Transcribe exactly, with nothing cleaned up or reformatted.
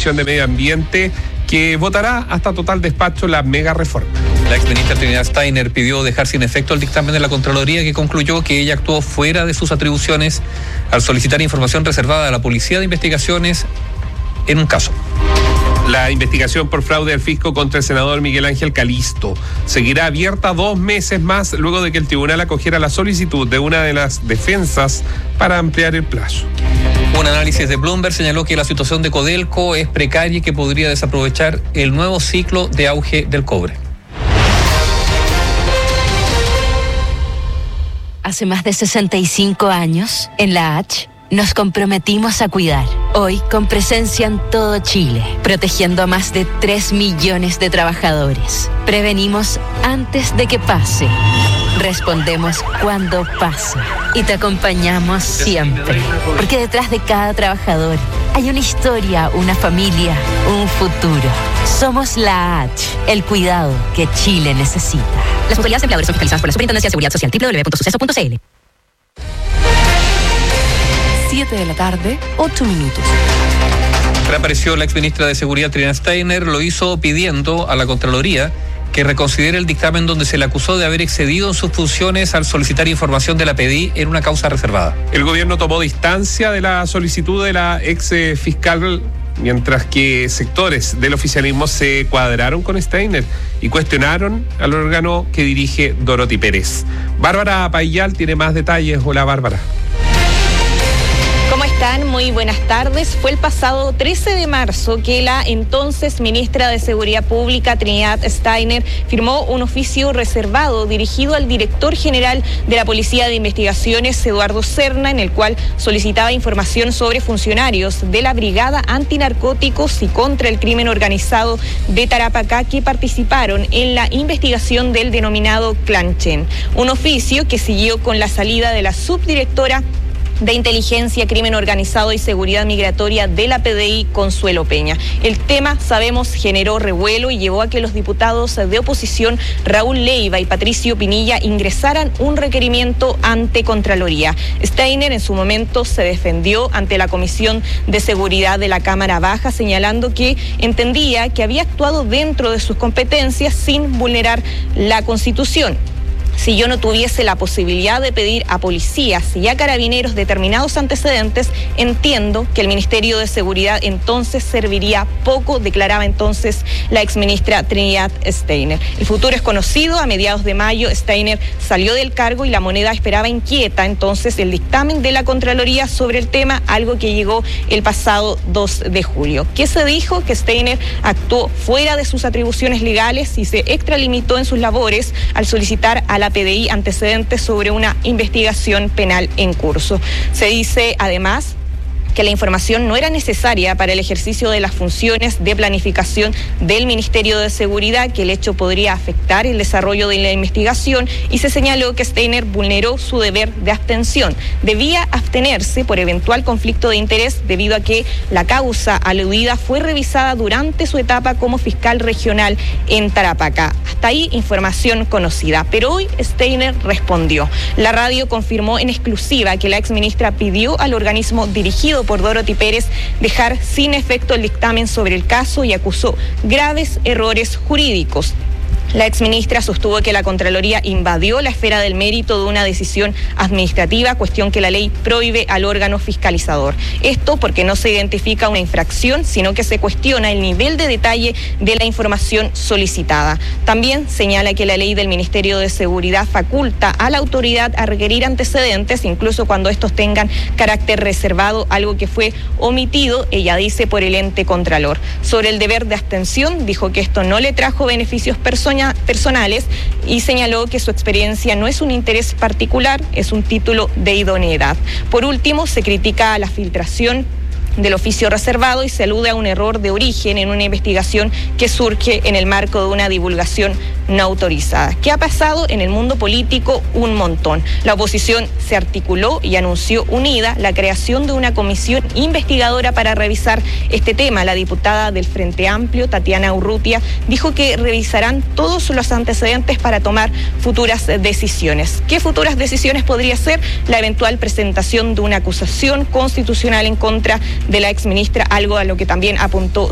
Comisión de Medio Ambiente, que votará hasta total despacho la mega reforma. La exministra Trinidad Steiner pidió dejar sin efecto el dictamen de la Contraloría, que concluyó que ella actuó fuera de sus atribuciones al solicitar información reservada a la Policía de Investigaciones en un caso. La investigación por fraude al fisco contra el senador Miguel Ángel Calisto seguirá abierta dos meses más luego de que el tribunal acogiera la solicitud de una de las defensas para ampliar el plazo. Un análisis de Bloomberg señaló que la situación de Codelco es precaria y que podría desaprovechar el nuevo ciclo de auge del cobre. Hace más de sesenta y cinco años, en la H, nos comprometimos a cuidar. Hoy, con presencia en todo Chile, protegiendo a más de tres millones de trabajadores. Prevenimos antes de que pase. Respondemos cuando pasa. Y te acompañamos siempre. Porque detrás de cada trabajador hay una historia, una familia, un futuro. Somos la H, el cuidado que Chile necesita. Las autoridades empleadoras son fiscalizadas por la Superintendencia de Seguridad Social, doble u doble u doble u punto suceso punto c l. siete de la tarde, ocho minutos. Reapareció la exministra de Seguridad Trinidad Steiner, lo hizo pidiendo a la Contraloría que reconsidere el dictamen donde se le acusó de haber excedido en sus funciones al solicitar información de la P D I en una causa reservada. El gobierno tomó distancia de la solicitud de la ex fiscal, mientras que sectores del oficialismo se cuadraron con Steiner y cuestionaron al órgano que dirige Dorothy Pérez. Bárbara Payal tiene más detalles. Hola, Bárbara. ¿Cómo están? Muy buenas tardes. Fue el pasado trece de marzo que la entonces ministra de Seguridad Pública, Trinidad Steiner, firmó un oficio reservado dirigido al director general de la Policía de Investigaciones, Eduardo Serna, en el cual solicitaba información sobre funcionarios de la Brigada Antinarcóticos y contra el Crimen Organizado de Tarapacá que participaron en la investigación del denominado Clan Chen. Un oficio que siguió con la salida de la subdirectora de Inteligencia, Crimen Organizado y Seguridad Migratoria de la P D I, Consuelo Peña. El tema, sabemos, generó revuelo y llevó a que los diputados de oposición Raúl Leiva y Patricio Pinilla ingresaran un requerimiento ante Contraloría. Steiner en su momento se defendió ante la Comisión de Seguridad de la Cámara Baja, señalando que entendía que había actuado dentro de sus competencias sin vulnerar la Constitución. Si yo no tuviese la posibilidad de pedir a policías y a carabineros determinados antecedentes, entiendo que el Ministerio de Seguridad entonces serviría poco, declaraba entonces la exministra Trinidad Steiner. El futuro es conocido. A mediados de mayo, Steiner salió del cargo y la moneda esperaba inquieta entonces el dictamen de la Contraloría sobre el tema, algo que llegó el pasado dos de julio. ¿Qué se dijo? Que Steiner actuó fuera de sus atribuciones legales y se extralimitó en sus labores al solicitar a la P D I antecedentes sobre una investigación penal en curso. Se dice además que la información no era necesaria para el ejercicio de las funciones de planificación del Ministerio de Seguridad, que el hecho podría afectar el desarrollo de la investigación, y se señaló que Steiner vulneró su deber de abstención. Debía abstenerse por eventual conflicto de interés debido a que la causa aludida fue revisada durante su etapa como fiscal regional en Tarapacá. Hasta ahí información conocida, pero hoy Steiner respondió. La radio confirmó en exclusiva que la exministra pidió al organismo dirigido por Dorothy Pérez dejar sin efecto el dictamen sobre el caso y acusó graves errores jurídicos. La exministra sostuvo que la Contraloría invadió la esfera del mérito de una decisión administrativa, cuestión que la ley prohíbe al órgano fiscalizador. Esto porque no se identifica una infracción, sino que se cuestiona el nivel de detalle de la información solicitada. También señala que la ley del Ministerio de Seguridad faculta a la autoridad a requerir antecedentes, incluso cuando estos tengan carácter reservado, algo que fue omitido, ella dice, por el ente contralor. Sobre el deber de abstención, dijo que esto no le trajo beneficios personales personales y señaló que su experiencia no es un interés particular, es un título de idoneidad. Por último, se critica la filtración del oficio reservado y se alude a un error de origen en una investigación que surge en el marco de una divulgación no autorizada. ¿Qué ha pasado en el mundo político? Un montón. La oposición se articuló y anunció unida la creación de una comisión investigadora para revisar este tema. La diputada del Frente Amplio, Tatiana Urrutia, dijo que revisarán todos los antecedentes para tomar futuras decisiones. ¿Qué futuras decisiones podría ser? La eventual presentación de una acusación constitucional en contra de la exministra, algo a lo que también apuntó